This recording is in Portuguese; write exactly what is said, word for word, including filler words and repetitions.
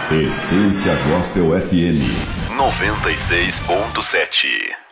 Essência Gospel F M noventa e seis ponto sete.